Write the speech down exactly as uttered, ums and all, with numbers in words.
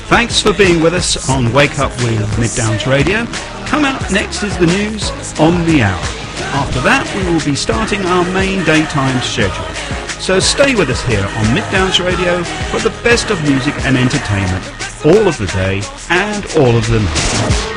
Thanks for being with us on Wake Up with Mid Downs Radio. Come out next is the news on the hour. After that, we will be starting our main daytime schedule. So stay with us here on Mid Downs Radio for the best of music and entertainment, all of the day and all of the night.